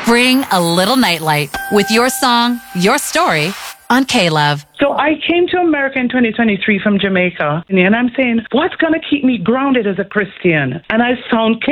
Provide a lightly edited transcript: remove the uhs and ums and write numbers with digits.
Bring a little nightlight with your song, your story on K-Love. So I came to America in 2023 from Jamaica, and I'm saying, what's going to keep me grounded as a Christian? And I found